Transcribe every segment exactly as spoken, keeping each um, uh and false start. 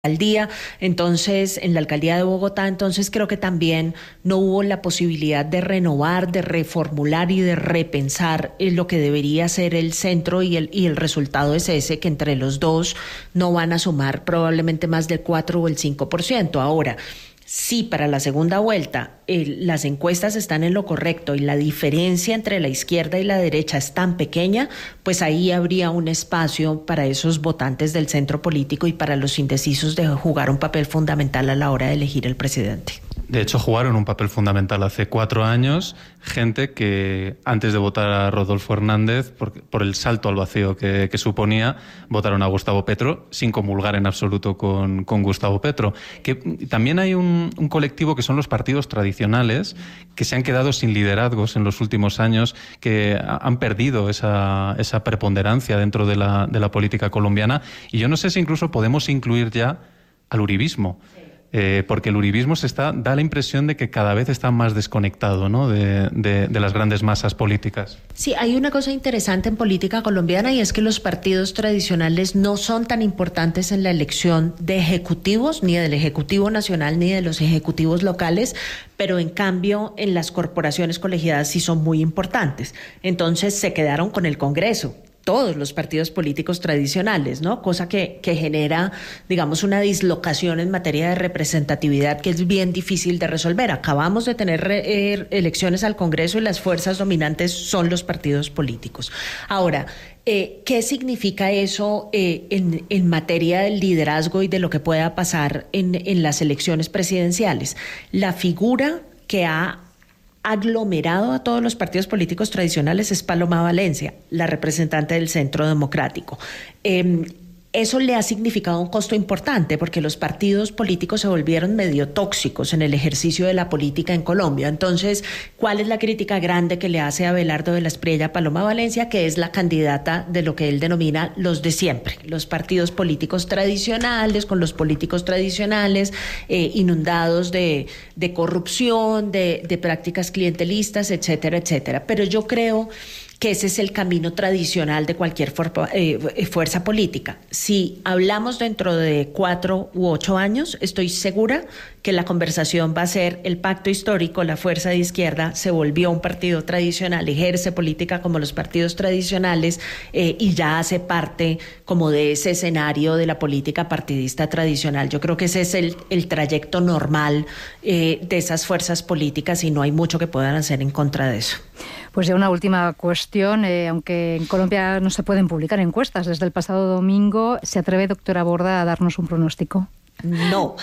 alcaldía, entonces en la alcaldía de Bogotá, entonces creo que también no hubo la posibilidad de renovar, de reformular y de repensar lo que debería ser el centro y el, y el resultado es ese, que entre los dos no van a sumar probablemente más del cuatro o el cinco por ciento. Ahora, si para la segunda vuelta eh, las encuestas están en lo correcto y la diferencia entre la izquierda y la derecha es tan pequeña, pues ahí habría un espacio para esos votantes del centro político y para los indecisos de jugar un papel fundamental a la hora de elegir el presidente. De hecho, jugaron un papel fundamental hace cuatro años, gente que antes de votar a Rodolfo Hernández, por, por el salto al vacío que, que suponía, votaron a Gustavo Petro, sin comulgar en absoluto con, con Gustavo Petro. Que también hay un, un colectivo que son los partidos tradicionales, que se han quedado sin liderazgos en los últimos años, que han perdido esa, esa preponderancia dentro de la, de la política colombiana. Y yo no sé si incluso podemos incluir ya al uribismo. Eh, porque el uribismo se está, da la impresión de que cada vez está más desconectado, ¿no?, de, de, de las grandes masas políticas. Sí, hay una cosa interesante en política colombiana y es que los partidos tradicionales no son tan importantes en la elección de ejecutivos, ni del Ejecutivo Nacional ni de los ejecutivos locales, pero en cambio en las corporaciones colegiadas sí son muy importantes. Entonces se quedaron con el Congreso. Todos los partidos políticos tradicionales, ¿no? Cosa que, que genera, digamos, una dislocación en materia de representatividad que es bien difícil de resolver. Acabamos de tener eh, elecciones al Congreso y las fuerzas dominantes son los partidos políticos. Ahora, eh, ¿qué significa eso eh, en, en materia del liderazgo y de lo que pueda pasar en, en las elecciones presidenciales? La figura que ha aglomerado a todos los partidos políticos tradicionales es Paloma Valencia, la representante del Centro Democrático. Eh, Eso le ha significado un costo importante porque los partidos políticos se volvieron medio tóxicos en el ejercicio de la política en Colombia. Entonces, ¿cuál es la crítica grande que le hace a Abelardo de la Espriella a Paloma Valencia? Que es la candidata de lo que él denomina los de siempre, los partidos políticos tradicionales, con los políticos tradicionales eh, inundados de, de corrupción, de, de prácticas clientelistas, etcétera, etcétera. Pero yo creo que ese es el camino tradicional de cualquier for, eh, fuerza política. Si hablamos dentro de cuatro u ocho años, estoy segura que la conversación va a ser el pacto histórico, la fuerza de izquierda se volvió un partido tradicional, ejerce política como los partidos tradicionales eh, y ya hace parte como de ese escenario de la política partidista tradicional. Yo creo que ese es el, el trayecto normal eh, de esas fuerzas políticas y no hay mucho que puedan hacer en contra de eso. Pues ya una última cuestión, eh, aunque en Colombia no se pueden publicar encuestas desde el pasado domingo, ¿se atreve, doctora Borda, a darnos un pronóstico? No,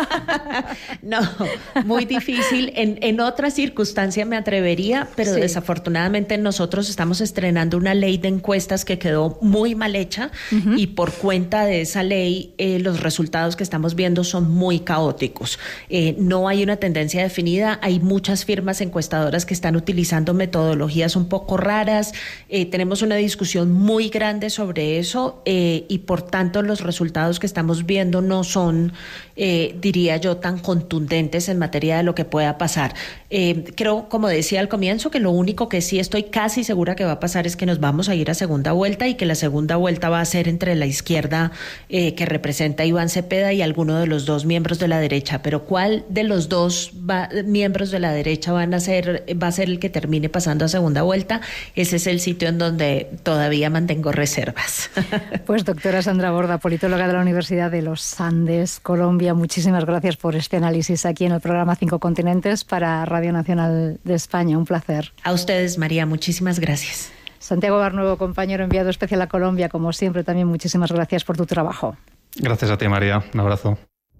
no, muy difícil. En, en otra circunstancia me atrevería, pero sí. Desafortunadamente nosotros estamos estrenando una ley de encuestas que quedó muy mal hecha uh-huh. y por cuenta de esa ley eh, los resultados que estamos viendo son muy caóticos. Eh, no hay una tendencia definida, hay muchas firmas encuestadoras que están utilizando metodologías un poco raras, eh, tenemos una discusión muy grande sobre eso eh, y por tanto los resultados que estamos viendo no son Eh, diría yo, tan contundentes en materia de lo que pueda pasar. Eh, creo, como decía al comienzo, que lo único que sí estoy casi segura que va a pasar es que nos vamos a ir a segunda vuelta y que la segunda vuelta va a ser entre la izquierda eh, que representa a Iván Cepeda y alguno de los dos miembros de la derecha. Pero ¿cuál de los dos va, miembros de la derecha van a ser, va a ser el que termine pasando a segunda vuelta? Ese es el sitio en donde todavía mantengo reservas. Pues doctora Sandra Borda, politóloga de la Universidad de los Andes, Colombia, muchísimas gracias por este análisis aquí en el programa Cinco Continentes para Radio Nacional de España. Un placer. A ustedes, María, muchísimas gracias. Santiago Barnuevo, compañero enviado especial a Colombia, como siempre, también muchísimas gracias por tu trabajo. Gracias a ti, María. Un abrazo.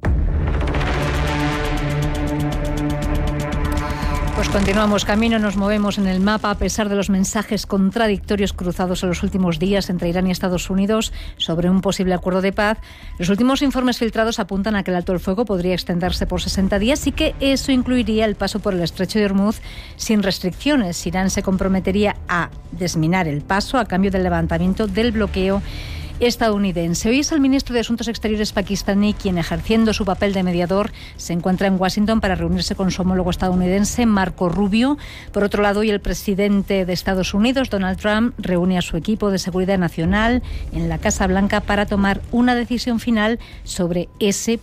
Pues continuamos camino, nos movemos en el mapa a pesar de los mensajes contradictorios cruzados en los últimos días entre Irán y Estados Unidos sobre un posible acuerdo de paz. Los últimos informes filtrados apuntan a que el alto el fuego podría extenderse por sesenta días y que eso incluiría el paso por el estrecho de Hormuz sin restricciones. Irán se comprometería a desminar el paso a cambio del levantamiento del bloqueo estadounidense. Hoy es el ministro de Asuntos Exteriores pakistaní quien, ejerciendo su papel de mediador, se encuentra en Washington para reunirse con su homólogo estadounidense, Marco Rubio. Por otro lado, hoy el presidente de Estados Unidos, Donald Trump, reúne a su equipo de seguridad nacional en la Casa Blanca para tomar una decisión final sobre ese